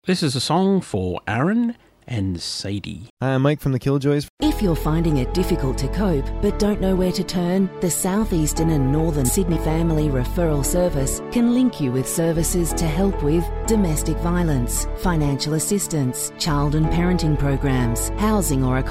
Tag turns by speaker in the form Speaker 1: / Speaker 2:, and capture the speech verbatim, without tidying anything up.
Speaker 1: This is a song for Aaron and Sadie.
Speaker 2: Hi, I'm Mike from the Killjoys.
Speaker 3: If you're finding it difficult to cope but don't know where to turn, the Southeastern and Northern Sydney Family Referral Service can link you with services to help with domestic violence, financial assistance, child and parenting programs, housing or accommodation.